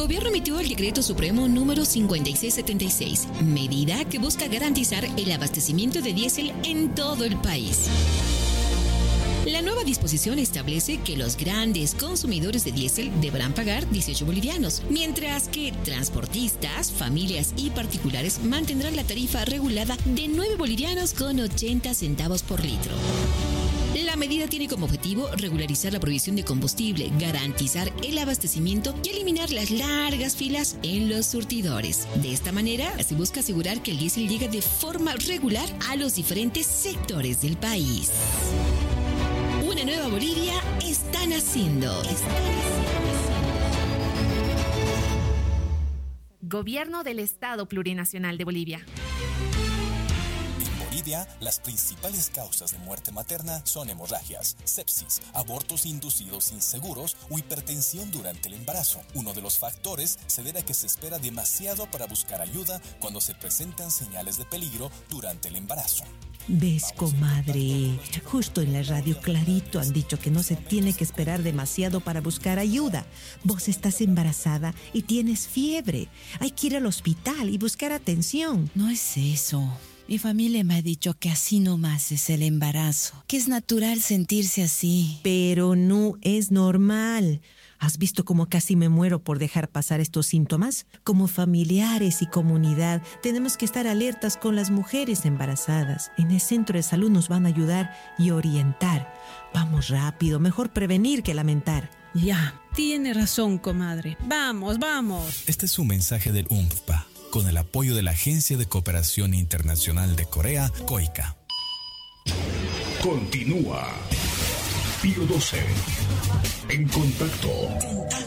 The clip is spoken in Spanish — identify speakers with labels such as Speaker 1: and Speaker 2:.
Speaker 1: Gobierno emitió el Decreto Supremo número 5676, medida que busca garantizar el abastecimiento de diésel en todo el país. La nueva disposición establece que los grandes consumidores de diésel deberán pagar 18 bolivianos, mientras que transportistas, familias y particulares mantendrán la tarifa regulada de 9 bolivianos con 80 centavos por litro. La medida tiene como objetivo regularizar la provisión de combustible, garantizar el abastecimiento y eliminar las largas filas en los surtidores. De esta manera, se busca asegurar que el diésel llegue de forma regular a los diferentes sectores del país. Una nueva Bolivia está naciendo.
Speaker 2: Gobierno del Estado Plurinacional de Bolivia.
Speaker 3: En Bolivia, las principales causas de muerte materna son hemorragias, sepsis, abortos inducidos inseguros o hipertensión durante el embarazo. Uno de los factores se debe a que se espera demasiado para buscar ayuda cuando se presentan señales de peligro durante el embarazo.
Speaker 4: ¿Ves, comadre? Justo en la radio clarito han dicho que no se tiene que esperar demasiado para buscar ayuda. Vos estás embarazada y tienes fiebre. Hay que ir al hospital y buscar atención.
Speaker 5: No es eso. Mi familia me ha dicho que así nomás es el embarazo, que es natural sentirse así.
Speaker 4: Pero no es normal. ¿Has visto cómo casi me muero por dejar pasar estos síntomas? Como familiares y comunidad, tenemos que estar alertas con las mujeres embarazadas. En el centro de salud nos van a ayudar y orientar. Vamos rápido, mejor prevenir que lamentar.
Speaker 6: Ya, tiene razón, comadre. Vamos, vamos.
Speaker 3: Este es un mensaje del UNFPA, con el apoyo de la Agencia de Cooperación Internacional de Corea, COICA.
Speaker 7: Continúa Pío 12 en contacto.